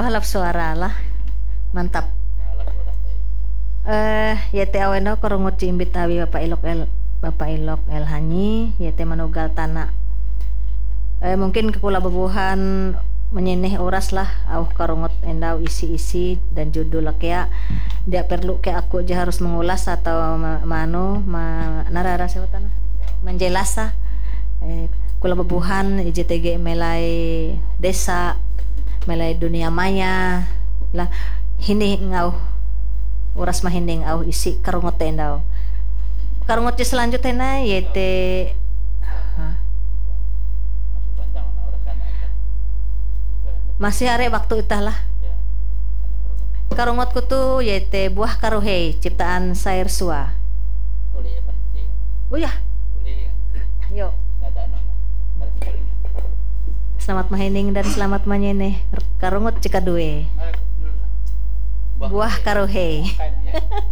Bahalap suara lah. Mantap. Yete aweno korungut cimbit awi Bapak Ilok El Hanyi yete manugal tanah. Mungkin kekula bebuhan menyenih oras lah au karungut endau isi-isi dan judul kaya dia perlu ke aku aja harus mengulas atau narara sewatana menjelasa kula bebuhan IJTG melai desa melai dunia maya lah hini ngau uras mahinding au isi karungut endau karungut selanjutnya yete masih are waktu itah lah karungotku tuh yaitu buah karuhei ciptaan Sair Sua. Oh ya. Yuk. Selamat mahining dan selamat menyeneh karungot cikadue. Buah karuhei.